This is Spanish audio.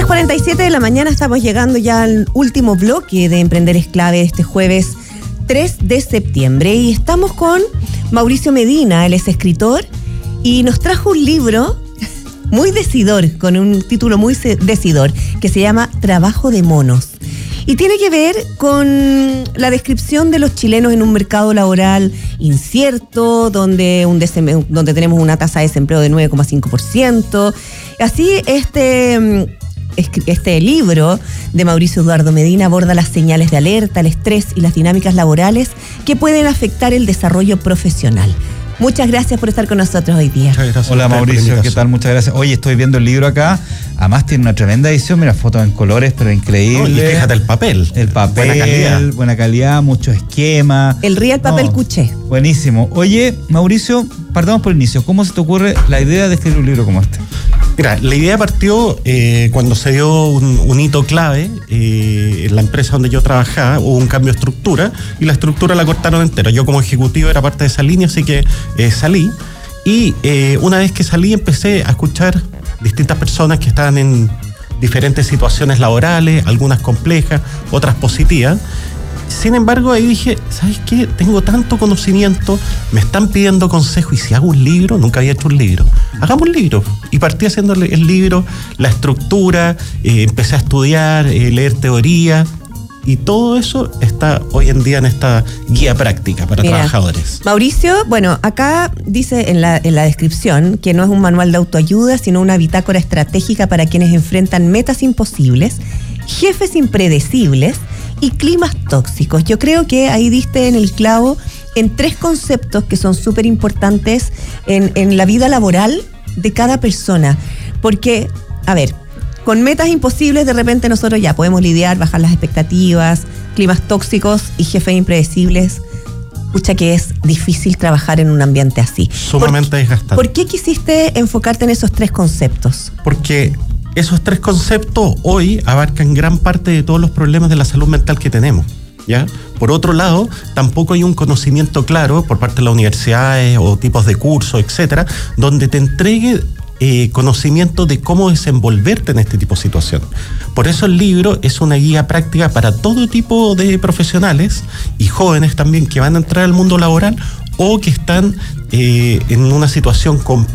10:47 de la mañana, estamos llegando ya al último bloque de Emprender es Clave este jueves 3 de septiembre y estamos con Mauricio Medina. Él es escritor y nos trajo un libro muy decidor, con un título muy decidor, que se llama Trabajo de monos. Y tiene que ver con la descripción de los chilenos en un mercado laboral incierto, donde tenemos una tasa de desempleo de 9,5%. Así, este libro de Mauricio Eduardo Medina aborda las señales de alerta, el estrés y las dinámicas laborales que pueden afectar el desarrollo profesional. Muchas gracias por estar con nosotros hoy día. Muchas gracias. Hola Mauricio, ¿qué tal? Muchas gracias. Oye, estoy viendo el libro acá. Además tiene una tremenda edición, mira, fotos en colores, pero increíble. Y fíjate el papel. El papel, buena calidad, muchos esquemas. El real papel cuché. Buenísimo. Oye, Mauricio, partamos por el inicio. ¿Cómo se te ocurre la idea de escribir un libro como este? Mira, la idea partió cuando se dio un hito clave en la empresa donde yo trabajaba. Hubo un cambio de estructura y la estructura la cortaron entera. Yo como ejecutivo era parte de esa línea, así que salí. Y una vez que salí empecé a escuchar distintas personas que estaban en diferentes situaciones laborales, algunas complejas, otras positivas. Sin embargo, ahí dije, ¿sabes qué? Tengo tanto conocimiento, me están pidiendo consejo, y si hago un libro, nunca había hecho un libro, hagamos un libro. Y partí haciendo el libro, la estructura, empecé a estudiar, leer teoría, y todo eso está hoy en día en esta guía práctica para trabajadores. Mauricio, bueno, acá dice en la descripción que no es un manual de autoayuda, sino una bitácora estratégica para quienes enfrentan metas imposibles, jefes impredecibles y climas tóxicos. Yo creo que ahí diste en el clavo en tres conceptos que son súper importantes en la vida laboral de cada persona. Porque, a ver, con metas imposibles de repente nosotros ya podemos lidiar, bajar las expectativas, climas tóxicos y jefes impredecibles. Pucha que es difícil trabajar en un ambiente así. Sumamente desgastante. ¿Por qué quisiste enfocarte en esos tres conceptos? Porque esos tres conceptos hoy abarcan gran parte de todos los problemas de la salud mental que tenemos, ¿ya? Por otro lado, tampoco hay un conocimiento claro por parte de las universidades o tipos de cursos, etcétera, donde te entregue conocimiento de cómo desenvolverte en este tipo de situación. Por eso el libro es una guía práctica para todo tipo de profesionales y jóvenes también que van a entrar al mundo laboral o que están en una situación compleja